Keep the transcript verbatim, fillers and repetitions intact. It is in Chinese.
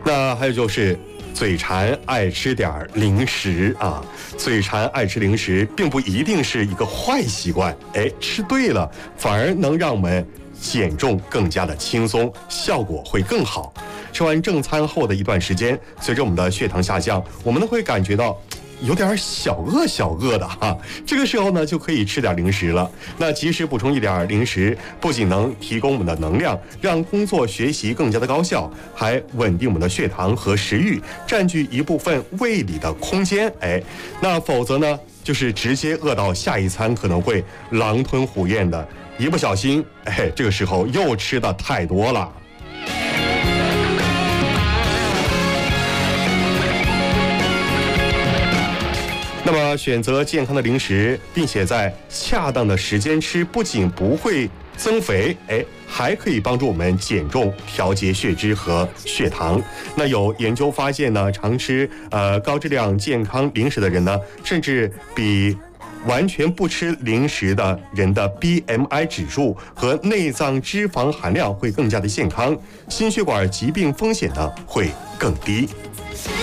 那还有就是嘴馋爱吃点零食啊，嘴馋爱吃零食并不一定是一个坏习惯，哎，吃对了反而能让我们减重更加的轻松，效果会更好。吃完正餐后的一段时间，随着我们的血糖下降，我们呢会感觉到有点小饿小饿的哈，这个时候呢就可以吃点零食了。那及时补充一点零食，不仅能提供我们的能量，让工作学习更加的高效，还稳定我们的血糖和食欲，占据一部分胃里的空间。哎，那否则呢，就是直接饿到下一餐可能会狼吞虎咽的，一不小心，哎，这个时候又吃的太多了。那么选择健康的零食，并且在恰当的时间吃，不仅不会增肥，哎，还可以帮助我们减重、调节血脂和血糖。那有研究发现呢，常吃呃高质量健康零食的人呢，甚至比完全不吃零食的人的 B M I 指数和内脏脂肪含量会更加的健康，心血管疾病风险呢会更低。